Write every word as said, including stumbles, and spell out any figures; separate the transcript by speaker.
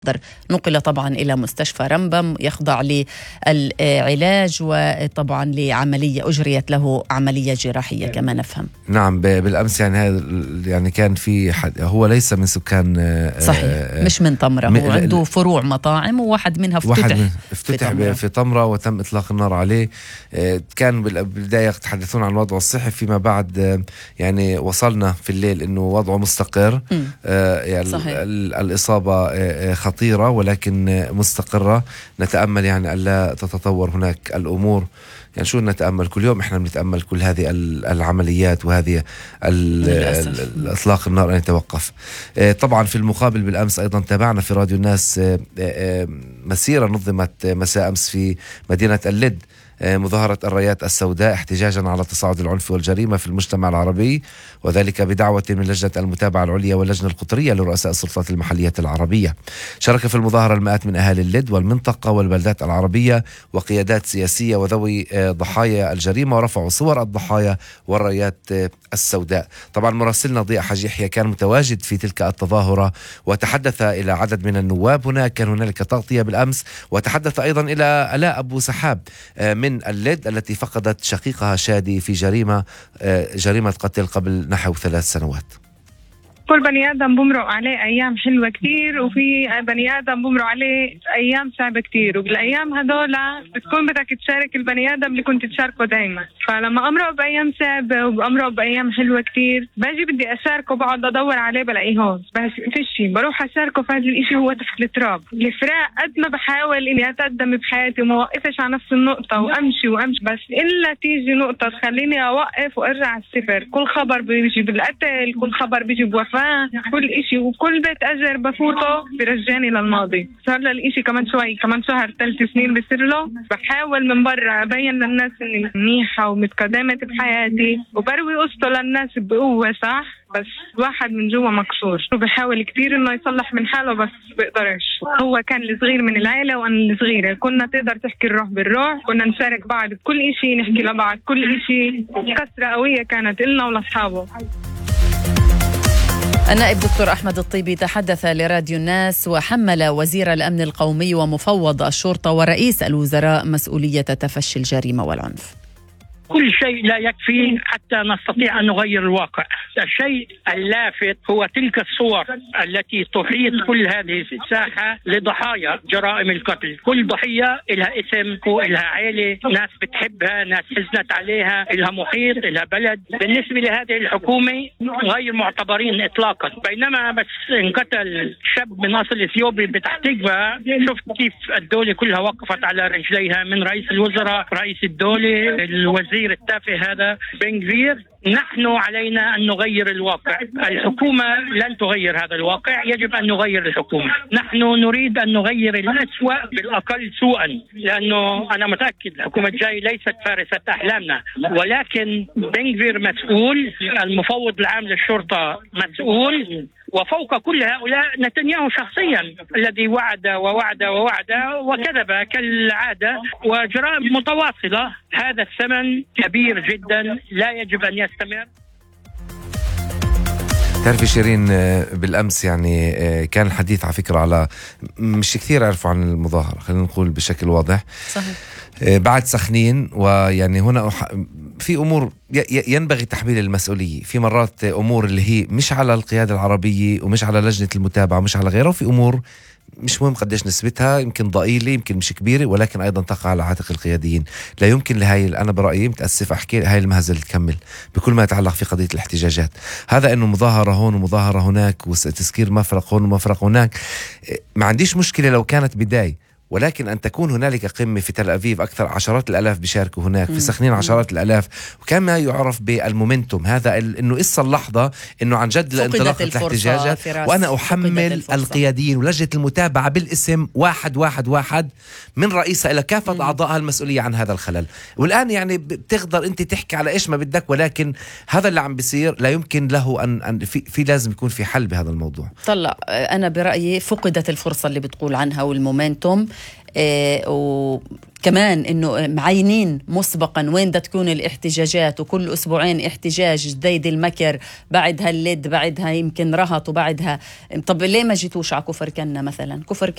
Speaker 1: نقل طبعا إلى مستشفى رمبم يخضع للعلاج وطبعا لعملية أجريت له عملية جراحية كما نفهم.
Speaker 2: نعم بالأمس يعني هذا يعني كان في حد هو ليس من سكان
Speaker 1: صحيح آه مش من طمرة م... هو عنده فروع مطاعم وواحد منها افتتح
Speaker 2: واحد من افتتح في طمرة. في طمرة وتم إطلاق النار عليه. آه كان بالبداية يتحدثون عن وضعه الصحي فيما بعد آه يعني وصلنا في الليل إنه وضعه مستقر. آه يعني ال... الإصابة آه خطيرة ولكن مستقرة. نتأمل يعني ألا تتطور هناك الأمور. يعني شو نتأمل كل يوم إحنا بنتأمل كل هذه العمليات وهذه الإطلاق النار أن يتوقف. طبعا في المقابل بالأمس أيضا تابعنا في راديو الناس مسيرة نظمت مساء أمس في مدينة اللد، مظاهرة الرايات السوداء احتجاجا على تصاعد العنف والجريمة في المجتمع العربي، وذلك بدعوة من لجنة المتابعة العليا واللجنة القطرية لرؤساء السلطات المحلية العربية. شارك في المظاهرة المئات من أهالي اللد والمنطقة والبلدات العربية وقيادات سياسية وذوي ضحايا الجريمة، ورفعوا صور الضحايا والرايات السوداء. طبعا مراسلنا ضياء حاج يحيى كان متواجد في تلك التظاهرة وتحدث إلى عدد من النواب هناك، كان هنالك تغطية بالأمس، وتحدث أيضا إلى آلاء أبو سحاب من اللد التي فقدت شقيقها شادي في جريمة جريمة قتل قبل نحو ثلاث سنوات.
Speaker 3: كل بني آدم بمرق عليه أيام حلوة كتير وفي بني آدم بمرق عليه أيام صعبة كتير، وبالأيام هدول بتكون بدك تشارك البني آدم اللي كنت تشاركه دايما. فلما أمرق بأيام صعبة وبأمرق بأيام حلوة كتير باجي بدي أشاركه بقعد أدور عليه بلاقيهوش، بس فيشي بروح أشاركه في هذا الإشي هو تحت التراب. الفراق قد ما بحاول إني أتقدم بحياتي وما وقفش على نفس النقطة وأمشي وأمشي، بس إلا تيجي نقطة تخليني أوقف وأرجع على الصفر. كل خبر بيجي بالقتل، كل خبر بيجي بوفاة، كل إشي وكل بيت أجر بفوته برجعني للماضي. صار له الإشي كمان شوي كمان شهر ثلاث سنين بصير له. بحاول من برا أبين للناس إني منيحة ومتقدمة بحياتي وبروي قصته للناس بقوة صح، بس الواحد من جوا مكسور وبحاول كتير إنه يصلح من حاله بس بقدرش. هو كان الصغير من العائلة وأنا الصغيرة، كنا تقدر تحكي الروح بالروح، كنا نشارك بعض بكل إشي، نحكي لبعض كل إشي. كسرة قوية كانت إلنا ولأصحابه.
Speaker 1: النائب دكتور أحمد الطيبي تحدث لراديو الناس وحمل وزير الأمن القومي ومفوض الشرطة ورئيس الوزراء مسؤولية تفشي الجريمة والعنف.
Speaker 4: كل شيء لا يكفي حتى نستطيع أن نغير الواقع. الشيء اللافت هو تلك الصور التي تحيط كل هذه الساحة لضحايا جرائم القتل. كل ضحية لها اسم ولها عائلة، ناس بتحبها، ناس حزنت عليها، لها محيط، لها بلد. بالنسبة لهذه الحكومة غير معتبرين إطلاقا. بينما بس انقتل شاب من أصل إثيوبي بتحتيجها، شفت كيف الدولة كلها وقفت على رجليها، من رئيس الوزراء، رئيس الدولة، الوزير التافه هذا بن غفير. نحن علينا أن نغير الواقع. الحكومة لن تغير هذا الواقع، يجب أن نغير الحكومة. نحن نريد أن نغير الأسوأ بالأقل سوءا، لأنه أنا متأكد الحكومة الجاي ليست فارسة أحلامنا، ولكن بن غفير مسؤول، المفوض العام للشرطة مسؤول، وفوق كل هؤلاء نتنياهو شخصيا الذي وعد ووعد ووعد وكذب كالعادة، وجرائم متواصلة. هذا الثمن كبير جدا لا يجب أن يستمر.
Speaker 2: تعرفي شيرين بالأمس يعني كان الحديث على فكرة على مش كثير عرفوا عن المظاهرة، خلينا نقول بشكل واضح. صحيح. بعد سخنين، ويعني هنا في أمور ينبغي تحميل المسؤولية. في مرات أمور اللي هي مش على القيادة العربية ومش على لجنة المتابعة ومش على غيره، وفي أمور مش مهم قديش نسبتها، يمكن ضئيلة يمكن مش كبيرة، ولكن أيضا تقع على عاتق القياديين. لا يمكن لهاي، أنا برأيي متأسف أحكي، هاي المهزلة تكمل بكل ما يتعلق في قضية الاحتجاجات. هذا إنه مظاهرة هون ومظاهرة هناك وتسكير مفرق هون ومفرق هناك، ما عنديش مشكلة لو كانت بداية، ولكن أن تكون هنالك قمة في تل أبيب أكثر عشرات الألاف بيشاركوا هناك، في سخنين عشرات الألاف، وكان ما يعرف بالمومنتوم هذا، إنه إسا اللحظة إنه عن جد لانطلاق الاحتجاجات. وأنا أحمل القياديين ولجنة المتابعة بالاسم واحد واحد واحد من رئيسها إلى كافة أعضائها المسؤولية عن هذا الخلل. والآن يعني بتقدر أنت تحكي على إيش ما بدك، ولكن هذا اللي عم بيصير لا يمكن له أن, أن في, في لازم يكون في حل بهذا الموضوع.
Speaker 1: طلع أنا برأيي فقدت الفرصة اللي بتقول عنها والمومنتوم. إيه وكمان إنه معينين مسبقا وين بدها تكون الاحتجاجات، وكل أسبوعين احتجاج جديد المكر، بعدها اللد، بعدها يمكن رهط، وبعدها طب ليه ما جيتوش على كفر كنا مثلا؟ كفر